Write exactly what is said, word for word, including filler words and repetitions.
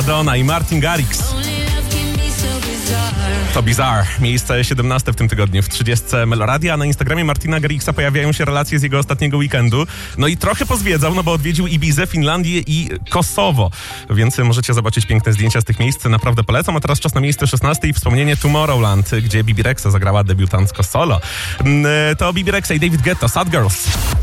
Donna i Martin Garrix. To Bizarre. Miejsce siedemnaste w tym tygodniu w trzydziestce Meloradia. Na Instagramie Martina Garrixa pojawiają się relacje z jego ostatniego weekendu. No i trochę pozwiedzał, no bo odwiedził Ibizę, Finlandię i Kosowo. Więc możecie zobaczyć piękne zdjęcia z tych miejsc. Naprawdę polecam. A teraz czas na miejsce szesnaste i wspomnienie Tomorrowland, gdzie Bibi Rexha zagrała debiutancko solo. To Bibi Rexha i David Guetta, Sad Girls.